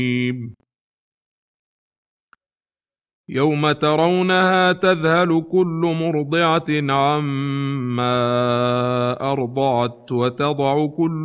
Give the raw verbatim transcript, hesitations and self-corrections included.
يوم ترونها تذهل كل مرضعة عما أرضعت وتضع كل